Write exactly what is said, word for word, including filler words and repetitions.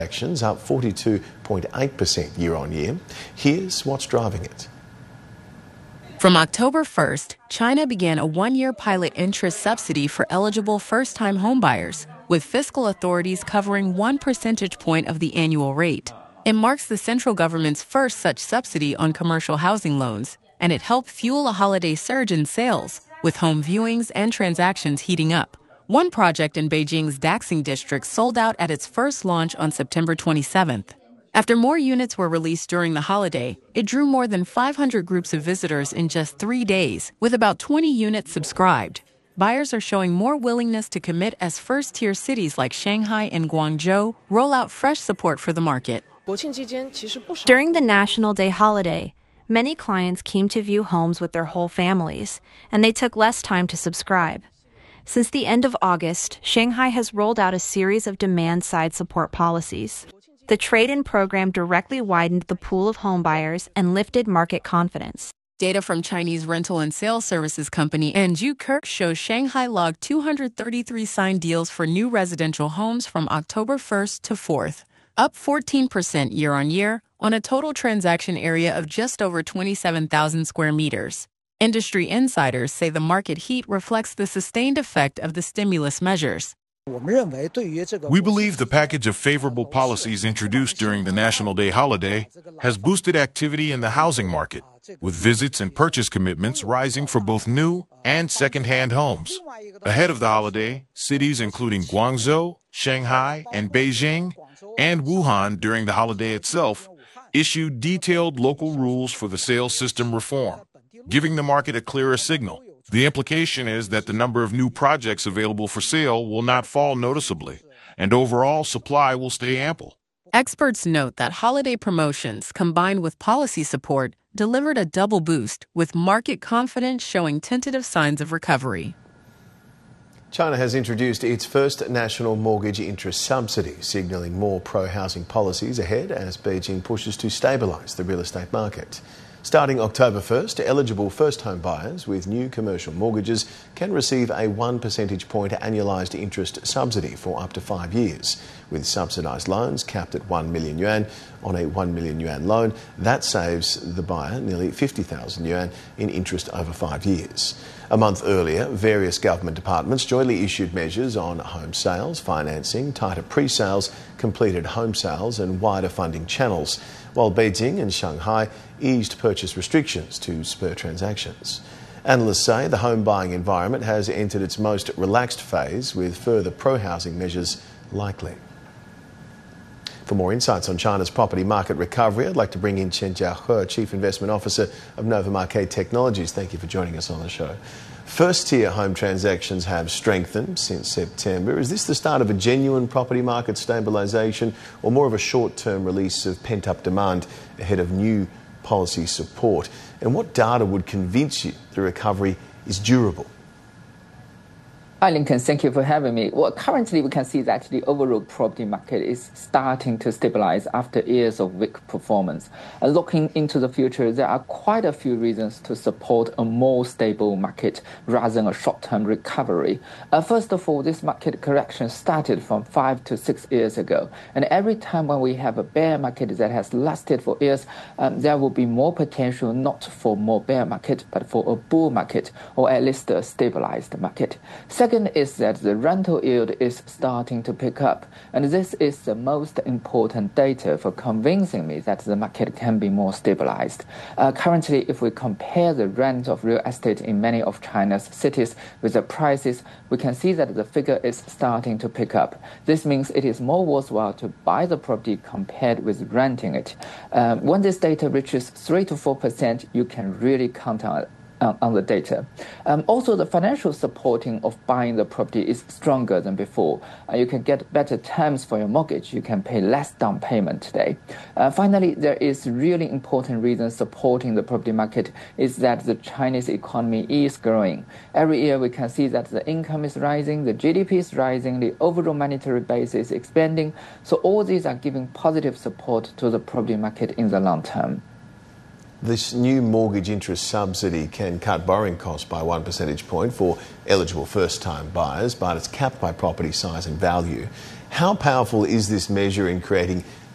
Transactions up forty-two point eight percent year on year. Here's what's driving it. From October first, China began a one-year pilot interest subsidy for eligible first-time homebuyers, with fiscal authorities covering one percentage point of the annual rate. It marks the central government's first such subsidy on commercial housing loans, and it helped fuel a holiday surge in sales, with home viewings and transactions heating up. One project in Beijing's Daxing district sold out at its first launch on September twenty-seventh. After more units were released during the holiday, it drew more than five hundred groups of visitors in just three days, with about twenty units subscribed. Buyers are showing more willingness to commit as first-tier cities like Shanghai and Guangzhou roll out fresh support for the market. During the National Day holiday, many clients came to view homes with their whole families, and they took less time to subscribe. Since the end of August, Shanghai has rolled out a series of demand-side support policies. The trade-in program directly widened the pool of home buyers and lifted market confidence. Data from Chinese rental and sales services company Anju Kirk shows Shanghai logged two hundred thirty-three signed deals for new residential homes from October first to fourth, up fourteen percent year on year on a total transaction area of just over twenty-seven thousand square meters. Industry insiders say the market heat reflects the sustained effect of the stimulus measures. We believe the package of favorable policies introduced during the National Day holiday has boosted activity in the housing market, with visits and purchase commitments rising for both new and second-hand homes. Ahead of the holiday, cities including Guangzhou, Shanghai, and Beijing, and Wuhan during the holiday itself, issued detailed local rules for the sales system reform, giving the market a clearer signal. The implication is that the number of new projects available for sale will not fall noticeably, and overall supply will stay ample. Experts note that holiday promotions, combined with policy support, delivered a double boost, with market confidence showing tentative signs of recovery. China has introduced its first national mortgage interest subsidy, signalling more pro-housing policies ahead as Beijing pushes to stabilise the real estate market. Starting October first, eligible first-home buyers with new commercial mortgages can receive a one percentage point annualised interest subsidy for up to five years. With subsidised loans capped at one million yuan on a one million yuan loan, that saves the buyer nearly fifty thousand yuan in interest over five years. A month earlier, various government departments jointly issued measures on home sales, financing, tighter pre-sales, completed home sales and wider funding channels, while Beijing and Shanghai eased purchase restrictions to spur transactions. Analysts say the home buying environment has entered its most relaxed phase, with further pro-housing measures likely. For more insights on China's property market recovery, I'd like to bring in Chen Jiahe, Chief Investment Officer of Nova Marquet Technologies. Thank you for joining us on the show. First-tier home transactions have strengthened since September. Is this the start of a genuine property market stabilisation, or more of a short-term release of pent-up demand ahead of new policy support? And what data would convince you the recovery is durable? Hi, Lincoln. Thank you for having me. Well, currently we can see that the overall property market is starting to stabilize after years of weak performance. Uh, looking into the future, there are quite a few reasons to support a more stable market rather than a short-term recovery. Uh, first of all, this market correction started from five to six years ago. And every time when we have a bear market that has lasted for years, um, there will be more potential not for more bear market, but for a bull market, or at least a stabilized market. Second, Second is that the rental yield is starting to pick up, and this is the most important data for convincing me that the market can be more stabilized. Uh, currently, if we compare the rent of real estate in many of China's cities with the prices, we can see that the figure is starting to pick up. This means it is more worthwhile to buy the property compared with renting it. Um, when this data reaches three to four percent, you can really count on it. On the data. Um, also, the financial supporting of buying the property is stronger than before. Uh, you can get better terms for your mortgage. You can pay less down payment today. Uh, finally, there is really important reason supporting the property market is that the Chinese economy is growing. Every year we can see that the income is rising, the G D P is rising, the overall monetary base is expanding. So all these are giving positive support to the property market in the long term. This new mortgage interest subsidy can cut borrowing costs by one percentage point for eligible first-time buyers, but it's capped by property size and value. How powerful is this measure in creating